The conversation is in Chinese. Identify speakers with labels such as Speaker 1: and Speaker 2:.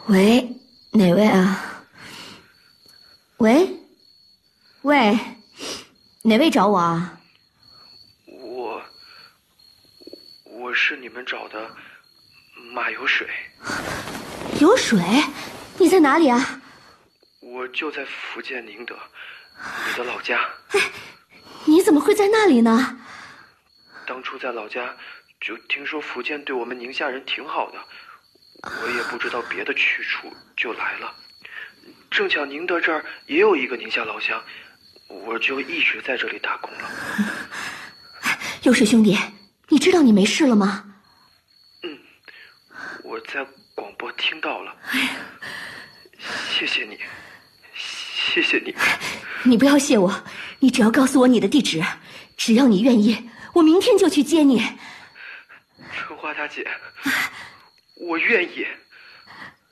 Speaker 1: 喂，哪位啊？喂，哪位找我啊？
Speaker 2: 我是你们找的马有水。
Speaker 1: 有水？你在哪里啊？
Speaker 2: 我就在福建宁德，你的老家。
Speaker 1: 哎，你怎么会在那里呢？
Speaker 2: 当初在老家就听说福建对我们宁夏人挺好的，我也不知道别的去处，就来了。正巧宁德这儿也有一个宁夏老乡，我就一直在这里打工了。
Speaker 1: 有水兄弟，你知道你没事了吗？
Speaker 2: 我在广播听到了。谢谢你，谢谢你。
Speaker 1: 你不要谢我，你只要告诉我你的地址，只要你愿意，我明天就去接你。
Speaker 2: 春花大姐，我愿意。